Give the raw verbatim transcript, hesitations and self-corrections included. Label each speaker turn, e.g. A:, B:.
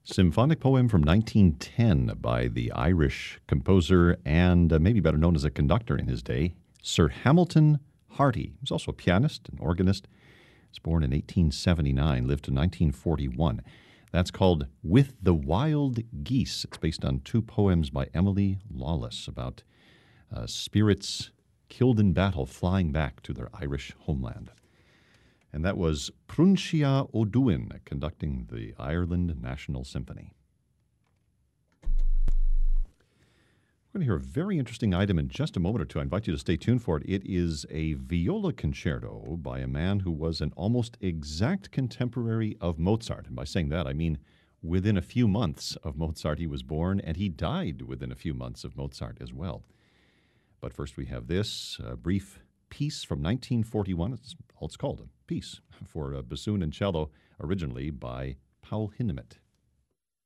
A: Symphonic poem from nineteen ten by the Irish composer and uh, maybe better known as a conductor in his day, Sir Hamilton Harty. He was also a pianist and organist. He was born in eighteen seventy-nine, lived to nineteen forty-one. That's called With the Wild Geese. It's based on two poems by Emily Lawless about uh, spirits killed in battle flying back to their Irish homeland. And that was Prunchia O'Duin conducting the Ireland National Symphony. We're going to hear a very interesting item in just a moment or two. I invite you to stay tuned for it. It is a viola concerto by a man who was an almost exact contemporary of Mozart. And by saying that, I mean within a few months of Mozart he was born, and he died within a few months of Mozart as well. But first we have this uh, brief piece from nineteen forty-one. It's all it's called, a piece for uh, bassoon and cello, originally by Paul Hindemith.